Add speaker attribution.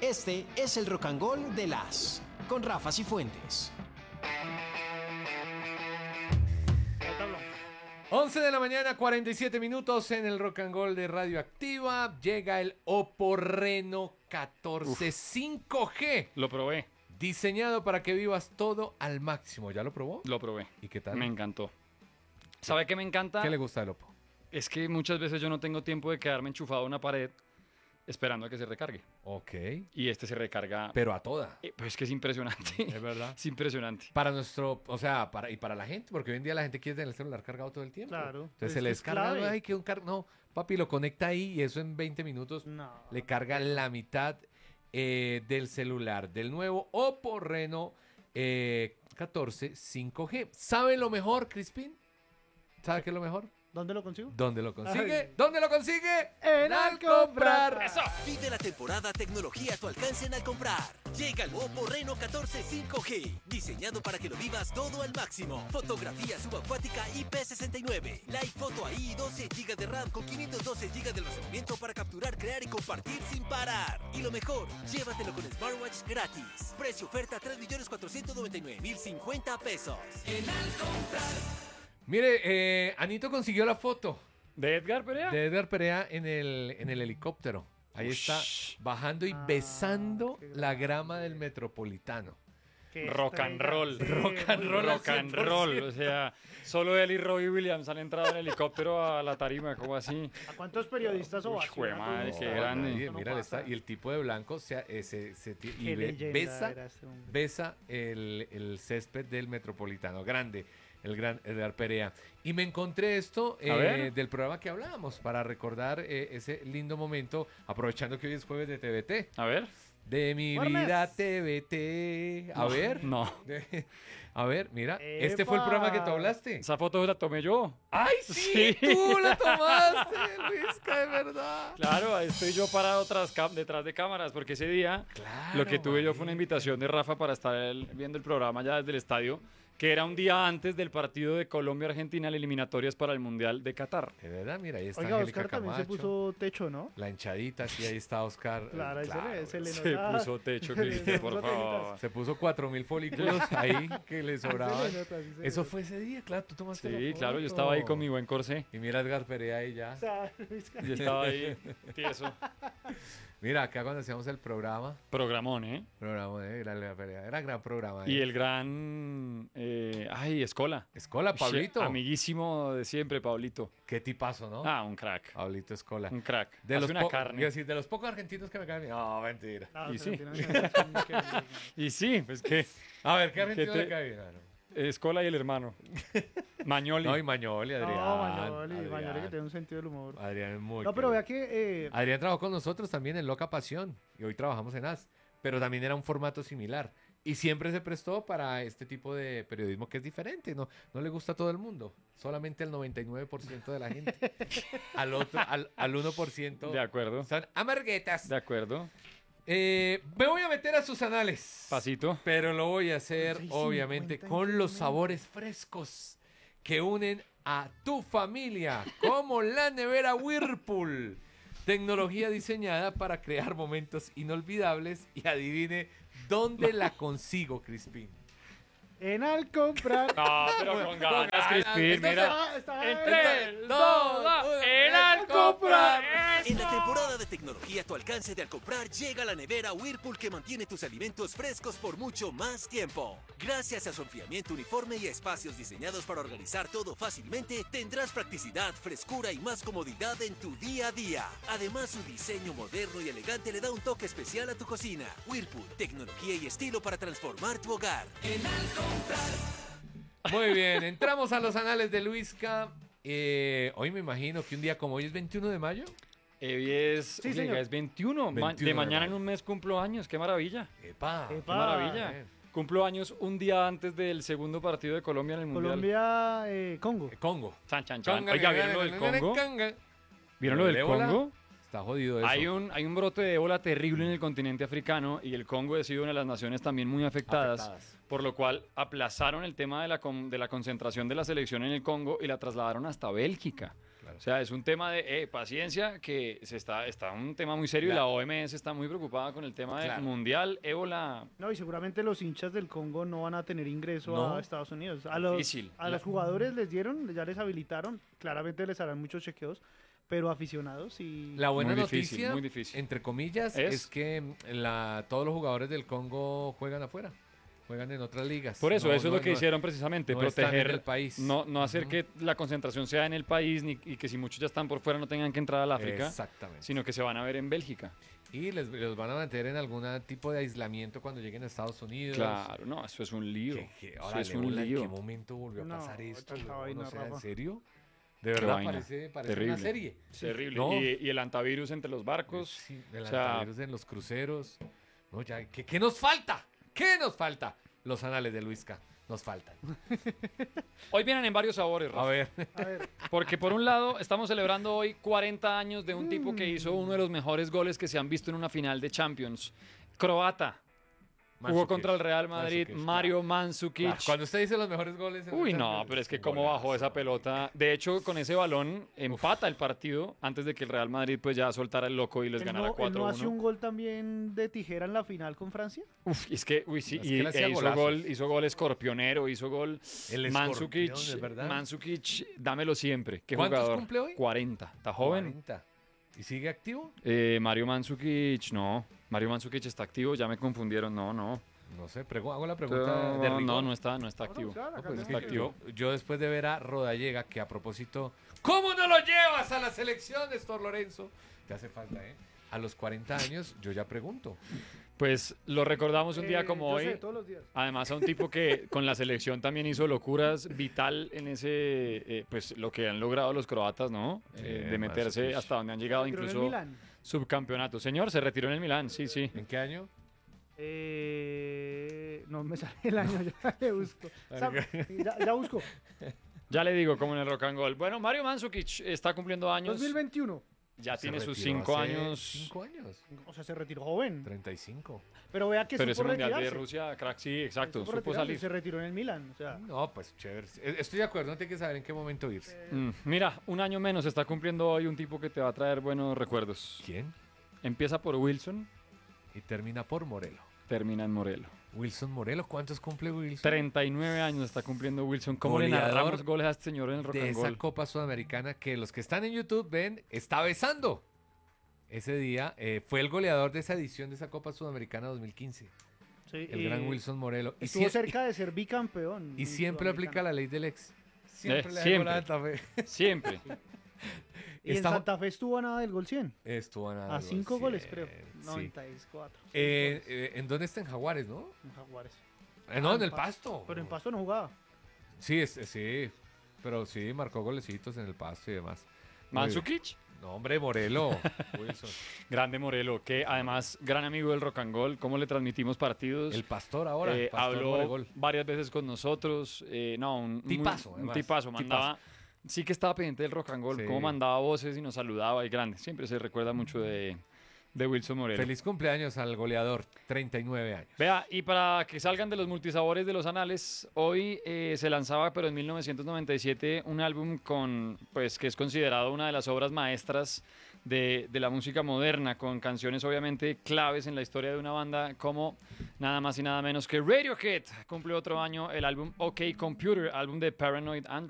Speaker 1: Este es el Rock and Roll de las con Rafa Cifuentes.
Speaker 2: 11 de la mañana, 47 minutos en el Rock and Roll de Radioactiva. Llega el Oppo Reno 14 5G.
Speaker 3: Lo probé.
Speaker 2: Diseñado para que vivas todo al máximo. ¿Ya lo probó?
Speaker 3: Lo probé.
Speaker 2: ¿Y qué tal?
Speaker 3: Me encantó. ¿Sabe qué me encanta?
Speaker 2: ¿Qué le gusta del Oppo?
Speaker 3: Es que muchas veces yo no tengo tiempo de quedarme enchufado a una pared esperando a que se recargue.
Speaker 2: Ok.
Speaker 3: Y este se recarga.
Speaker 2: Pero a toda.
Speaker 3: Pues es que es impresionante.
Speaker 2: Es verdad.
Speaker 3: Es impresionante.
Speaker 2: Para nuestro, o sea, para la gente, porque hoy en día la gente quiere tener el celular cargado todo el tiempo.
Speaker 4: Claro.
Speaker 2: Entonces se
Speaker 4: Es
Speaker 2: le
Speaker 4: que es
Speaker 2: descarga,
Speaker 4: clave.
Speaker 2: ay, que un no, papi, lo conecta ahí y eso en 20 minutos
Speaker 4: No.
Speaker 2: le carga la mitad del celular, del nuevo Oppo Reno 14 5G. ¿Sabe lo mejor, Crispin? ¿Sabe qué es lo mejor?
Speaker 4: ¿Dónde lo consigo?
Speaker 2: ¿Dónde lo consigue?
Speaker 4: Ay.
Speaker 2: ¿Dónde lo consigue?
Speaker 4: En Alcomprar.
Speaker 3: ¡Eso!
Speaker 5: Vive la temporada tecnología a tu alcance en Alcomprar. Llega el Oppo Reno 14 5G, diseñado para que lo vivas todo al máximo. Fotografía subacuática IP69, Live Photo AI, 12 GB de RAM con 512 GB de almacenamiento para capturar, crear y compartir sin parar. Y lo mejor, llévatelo con Smartwatch gratis. Precio oferta 3.499.050 pesos. En Alcomprar.
Speaker 2: Mire, Anito consiguió la foto
Speaker 3: ¿De Edgar Perea?
Speaker 2: de Edgar Perea en el helicóptero. Ahí está, bajando y besando
Speaker 4: qué
Speaker 2: la grama del Metropolitano.
Speaker 4: Qué
Speaker 3: Rock and
Speaker 4: estrella.
Speaker 3: roll.
Speaker 4: Sí,
Speaker 2: Rock and
Speaker 4: muy
Speaker 2: roll.
Speaker 4: bien.
Speaker 3: Rock and roll. O sea, solo él y Robbie Williams han entrado en helicóptero a la tarima. ¿Cómo así?
Speaker 4: ¿A cuántos periodistas o
Speaker 3: jue madre,
Speaker 2: No,
Speaker 3: qué grande.
Speaker 2: nadie,
Speaker 4: Eso no
Speaker 2: mira,
Speaker 4: pasa.
Speaker 2: y el tipo de blanco y
Speaker 4: Qué leyenda
Speaker 2: besa,
Speaker 4: era este hombre.
Speaker 2: besa el césped del Metropolitano. Grande, el gran Edgar Perea. Y me encontré esto
Speaker 3: ver.
Speaker 2: del programa que hablábamos para recordar ese lindo momento, aprovechando que hoy es jueves de TVT.
Speaker 3: A ver.
Speaker 2: De mi
Speaker 4: Buenas.
Speaker 2: vida TVT. A ver.
Speaker 3: No.
Speaker 2: A ver, mira. Este fue el
Speaker 4: ¡Epa!
Speaker 2: programa que tú hablaste.
Speaker 3: Esa foto la tomé yo.
Speaker 2: ¡Ay, sí!
Speaker 3: Sí.
Speaker 2: ¡Tú la tomaste, Luisca, de verdad!
Speaker 3: Claro, ahí estoy yo parado detrás de cámaras, porque ese día
Speaker 2: Claro,
Speaker 3: lo que tuve yo fue una
Speaker 2: marica.
Speaker 3: invitación de Rafa para estar viendo el programa ya desde el estadio, que era un día antes del partido de Colombia-Argentina, las eliminatorias para el Mundial de Qatar.
Speaker 2: De verdad, mira, ahí está
Speaker 4: Oiga,
Speaker 2: Angélica
Speaker 4: Oscar también se
Speaker 2: Camacho.
Speaker 4: puso techo, ¿no?
Speaker 2: La hinchadita, sí, ahí está Oscar.
Speaker 4: Claro, ahí se le
Speaker 3: Se
Speaker 4: nota.
Speaker 3: puso techo,
Speaker 4: Se le
Speaker 3: Cristian, por
Speaker 4: puso
Speaker 3: favor.
Speaker 2: Se puso 4.000 folículos ahí que le sobraban.
Speaker 4: Se le nota, sí se le
Speaker 2: Eso
Speaker 4: nota.
Speaker 2: fue ese día, claro, tú tomaste la
Speaker 3: Sí,
Speaker 2: foto.
Speaker 3: claro, yo estaba ahí con mi buen corsé.
Speaker 2: Y mira a Edgar Perea ahí ya.
Speaker 4: O sea, Luis,
Speaker 3: Yo estaba ahí tieso.
Speaker 2: Mira, acá cuando hacíamos el programa
Speaker 3: Programón, ¿eh?
Speaker 2: de Edgar Perea, era gran programa.
Speaker 3: Y el gran... Escola.
Speaker 2: Escola, Pablito.
Speaker 3: Amiguísimo de siempre, Pablito.
Speaker 2: Qué tipazo, ¿no?
Speaker 3: Ah, un crack.
Speaker 2: Pablito Escola.
Speaker 3: Un crack.
Speaker 2: De
Speaker 3: Hace
Speaker 2: los,
Speaker 3: una carne.
Speaker 2: iba a decir, de los pocos argentinos que me caen bien. No, mentira.
Speaker 4: no,
Speaker 3: Y
Speaker 4: se lo
Speaker 3: sí.
Speaker 4: tienen que hacer.
Speaker 3: Y sí, pues que
Speaker 2: A ver, ¿qué argentino
Speaker 3: te-
Speaker 2: le cae bien?
Speaker 3: Escola y el hermano. Mañoli.
Speaker 2: No, y Mañoli, Adrián.
Speaker 4: No, Mañoli que tiene un sentido del humor.
Speaker 2: Adrián es muy
Speaker 4: No, pero
Speaker 2: querido.
Speaker 4: vea que
Speaker 2: Adrián trabajó con nosotros también en Loca Pasión y hoy trabajamos en AS, pero también era un formato similar y siempre se prestó para este tipo de periodismo que es diferente, no le gusta a todo el mundo, solamente al 99% de la gente, al 1%
Speaker 3: De acuerdo.
Speaker 2: son amarguetas.
Speaker 3: De acuerdo.
Speaker 2: Me voy a meter a sus anales,
Speaker 3: Pasito.
Speaker 2: pero lo voy a hacer
Speaker 4: 6.50
Speaker 2: obviamente con los sabores frescos que unen a tu familia, como la nevera Whirlpool. Tecnología diseñada para crear momentos inolvidables y adivine dónde la consigo, Crispín.
Speaker 4: en Alcomprar.
Speaker 3: No, pero con ganas, Crispín, mira.
Speaker 4: Está
Speaker 3: En 3, 2, 1, en Alcomprar.
Speaker 5: En la temporada de tecnología a tu alcance de Alcomprar llega la nevera Whirlpool que mantiene tus alimentos frescos por mucho más tiempo. Gracias a su enfriamiento uniforme y a espacios diseñados para organizar todo fácilmente, tendrás practicidad, frescura y más comodidad en tu día a día. Además, su diseño moderno y elegante le da un toque especial a tu cocina. Whirlpool, tecnología y estilo para transformar tu hogar.
Speaker 2: Muy bien, entramos a los anales de Luisca. Hoy me imagino que un día como hoy es 21 de mayo.
Speaker 3: Hoy es,
Speaker 4: Sí,
Speaker 3: oiga,
Speaker 4: señor.
Speaker 3: es 21.
Speaker 2: 21
Speaker 3: de
Speaker 2: de
Speaker 3: mañana
Speaker 2: mayo.
Speaker 3: en un mes cumplo años. Qué maravilla.
Speaker 2: ¡Epa!
Speaker 3: Qué
Speaker 4: Epa.
Speaker 3: maravilla.
Speaker 2: bien.
Speaker 3: Cumplo años un día antes del segundo partido de Colombia en el Mundial.
Speaker 4: Colombia, Congo.
Speaker 2: Congo.
Speaker 3: Chan, chan, chan.
Speaker 2: Conga,
Speaker 3: Oiga, ¿vieron lo del Congo?
Speaker 2: Conga.
Speaker 3: ¿Vieron lo del
Speaker 2: ébola?
Speaker 3: Congo?
Speaker 2: Está jodido eso.
Speaker 3: Hay un brote de ébola terrible en el continente africano y el Congo ha sido una de las naciones también muy afectadas, por lo cual aplazaron el tema de la concentración de la selección en el Congo y la trasladaron hasta Bélgica.
Speaker 2: Claro.
Speaker 3: O sea, es un tema de paciencia que está un tema muy serio y la OMS está muy preocupada con el tema del mundial, ébola.
Speaker 4: No, y seguramente los hinchas del Congo no van a tener ingreso
Speaker 2: No.
Speaker 4: a Estados Unidos.
Speaker 3: Difícil.
Speaker 4: A los jugadores ya les habilitaron, claramente les harán muchos chequeos, pero aficionados y...
Speaker 2: La buena
Speaker 3: Muy difícil,
Speaker 2: noticia,
Speaker 3: muy difícil.
Speaker 2: entre comillas, es que todos los jugadores del Congo juegan afuera, juegan en otras ligas.
Speaker 3: Por eso,
Speaker 2: No,
Speaker 3: eso es
Speaker 2: no,
Speaker 3: lo que
Speaker 2: no-
Speaker 3: hicieron precisamente,
Speaker 2: no están
Speaker 3: proteger
Speaker 2: en el país.
Speaker 3: no hacer que la concentración sea en el país y que si muchos ya están por fuera no tengan que entrar al África,
Speaker 2: Exactamente.
Speaker 3: sino que se van a ver en Bélgica.
Speaker 2: Y los van a mantener en algún tipo de aislamiento cuando lleguen a Estados Unidos.
Speaker 3: Claro, no, eso es un lío. Eso
Speaker 2: Órale,
Speaker 3: es un
Speaker 2: hola, ¿en
Speaker 3: lío.
Speaker 2: qué momento volvió a
Speaker 4: No,
Speaker 2: pasar esto?
Speaker 4: tanta
Speaker 2: weón?
Speaker 4: vaina,
Speaker 2: O sea, ¿en
Speaker 4: Rafa.
Speaker 2: serio? De
Speaker 3: Qué
Speaker 2: verdad
Speaker 3: vaina.
Speaker 2: parece
Speaker 3: Terrible.
Speaker 2: una serie.
Speaker 3: Terrible.
Speaker 2: No.
Speaker 3: Y el antivirus entre los barcos.
Speaker 2: Sí, de
Speaker 3: o sea-
Speaker 2: antivirus en los cruceros. No, ya, ¿qué nos falta? ¿Qué nos falta? Los anales de Luisca nos faltan.
Speaker 3: Hoy vienen en varios sabores,
Speaker 2: A
Speaker 3: Rafa.
Speaker 2: ver,
Speaker 4: A ver,
Speaker 3: Porque por un lado estamos celebrando hoy 40 años de un tipo que hizo uno de los mejores goles que se han visto en una final de Champions. Croata. Jugó
Speaker 2: Mandzukic.
Speaker 3: contra el Real Madrid,
Speaker 2: Mandzukic,
Speaker 3: Mario Mandzukic.
Speaker 2: claro. Cuando usted dice los mejores goles. en
Speaker 3: Uy,
Speaker 2: la
Speaker 3: no,
Speaker 2: Champions,
Speaker 3: pero es que
Speaker 2: un
Speaker 3: cómo
Speaker 2: golazo.
Speaker 3: bajó esa pelota. De hecho, con ese balón empata el partido antes de que el Real Madrid pues ya soltara el loco y les
Speaker 4: ¿él
Speaker 3: ganara
Speaker 4: no, él no hace
Speaker 3: 4-1.
Speaker 4: un gol también de tijera en la final con Francia?
Speaker 3: Uf, es que, uy, sí,
Speaker 2: Es que él
Speaker 3: y
Speaker 2: hacía
Speaker 3: hizo
Speaker 2: golazos.
Speaker 3: hizo gol escorpionero, hizo gol
Speaker 2: El
Speaker 3: Mandzukic,
Speaker 2: escorpión, ¿es verdad?
Speaker 3: Mandzukic, dámelo siempre. ¿Qué
Speaker 2: ¿Cuántos
Speaker 3: jugador?
Speaker 2: cumple hoy?
Speaker 3: 40. ¿Está joven?
Speaker 2: 40. ¿Y sigue activo?
Speaker 3: Mario Mandzukic, no. Mario Mandzukic está activo, ya me confundieron. No.
Speaker 2: No sé, hago la pregunta de rigor.
Speaker 3: No está activo.
Speaker 4: claro,
Speaker 2: No,
Speaker 4: acá
Speaker 2: pues
Speaker 4: no
Speaker 2: es
Speaker 3: está
Speaker 2: que
Speaker 3: activo.
Speaker 2: yo después de ver a Rodallega, que a propósito, ¿cómo no lo llevas a la selección, Néstor Lorenzo? Te hace falta, ¿eh? A los 40 años, yo ya pregunto.
Speaker 3: Pues lo recordamos un día como
Speaker 4: yo
Speaker 3: hoy.
Speaker 4: sé, todos los días.
Speaker 3: Además a un tipo que con la selección también hizo locuras, vital en ese, pues lo que han logrado los croatas, ¿no? De meterse
Speaker 2: Mandzukic.
Speaker 3: hasta donde han llegado,
Speaker 4: Pero en el
Speaker 3: incluso
Speaker 4: Milan.
Speaker 3: subcampeonato. Señor, se retiró en el Milán, sí.
Speaker 2: ¿En qué año?
Speaker 4: No me sale el año, ya le busco. Ya busco.
Speaker 3: Ya le digo, como en el rock and roll. Bueno, Mario Mandzukic está cumpliendo años.
Speaker 4: 2021.
Speaker 3: Ya
Speaker 2: Se
Speaker 3: tiene sus
Speaker 2: retiró
Speaker 3: 5
Speaker 2: hace
Speaker 3: años.
Speaker 2: 5 años.
Speaker 4: O sea, se retiró joven.
Speaker 2: 35.
Speaker 4: Pero vea que
Speaker 3: Pero ese
Speaker 4: supo
Speaker 3: mundial de
Speaker 4: retirarse.
Speaker 3: Rusia, crack, sí, exacto.
Speaker 4: Supo
Speaker 3: Supo
Speaker 4: retirarse,
Speaker 3: salir.
Speaker 4: se retiró en el Milan. O sea,
Speaker 2: No, pues chévere. Estoy de acuerdo, no tiene que saber en qué momento irse.
Speaker 3: Mira, un año menos está cumpliendo hoy un tipo que te va a traer buenos recuerdos.
Speaker 2: ¿Quién?
Speaker 3: Empieza por Wilson,
Speaker 2: Y termina por Morelo.
Speaker 3: termina en Morelo.
Speaker 2: Wilson Morelo, ¿cuántos cumple Wilson?
Speaker 3: 39 años está cumpliendo Wilson. ¿Cómo le
Speaker 2: Goleador
Speaker 3: narramos goles a este señor en el rock
Speaker 2: De
Speaker 3: and
Speaker 2: esa
Speaker 3: roll?
Speaker 2: Copa Sudamericana que los que están en YouTube ven, está besando. Ese día fue el goleador de esa edición de esa Copa Sudamericana 2015.
Speaker 4: sí,
Speaker 2: El gran Wilson Morelo. Y,
Speaker 4: Estuvo cerca de ser bicampeón.
Speaker 2: y siempre aplica la ley del ex. Siempre le da
Speaker 3: siempre.
Speaker 2: gol a Santa Fe.
Speaker 3: Siempre.
Speaker 4: Y en
Speaker 2: Está-
Speaker 4: Santa Fe estuvo a nada del gol 100.
Speaker 2: Estuvo a nada
Speaker 4: A
Speaker 2: del
Speaker 4: 5
Speaker 2: gol,
Speaker 4: goles,
Speaker 2: sí,
Speaker 4: creo.
Speaker 2: sí.
Speaker 4: 94.
Speaker 2: ¿En dónde está? En Jaguares, ¿no?
Speaker 4: En Jaguares.
Speaker 2: No,
Speaker 4: Ah,
Speaker 2: en el Pasto.
Speaker 4: Pero en Pasto no jugaba.
Speaker 2: Sí, sí. Pero sí, marcó golecitos en el Pasto y demás. Muy bien.
Speaker 3: Mandzukic,
Speaker 2: No, hombre, Morelo. Wilson.
Speaker 3: grande Morelo, que además gran amigo del rock and roll. ¿Cómo le transmitimos partidos?
Speaker 2: El Pastor ahora. el Pastor
Speaker 3: Habló
Speaker 2: Moregol.
Speaker 3: varias veces con nosotros. No, un
Speaker 2: Tipazo,
Speaker 3: un
Speaker 2: además.
Speaker 3: tipazo. Mandaba, sí que estaba pendiente del rock and roll.
Speaker 2: Sí.
Speaker 3: Cómo mandaba voces y nos saludaba. Y grande. Siempre se recuerda mucho de Wilson Morelo.
Speaker 2: Feliz cumpleaños al goleador, 39 años.
Speaker 3: Vea, y para que salgan de los multisabores de los anales, hoy se lanzaba, pero en 1997, un álbum pues, que es considerado una de las obras maestras de la música moderna, con canciones obviamente claves en la historia de una banda, como nada más y nada menos que Radiohead. Cumple otro año el álbum OK Computer, álbum de Paranoid and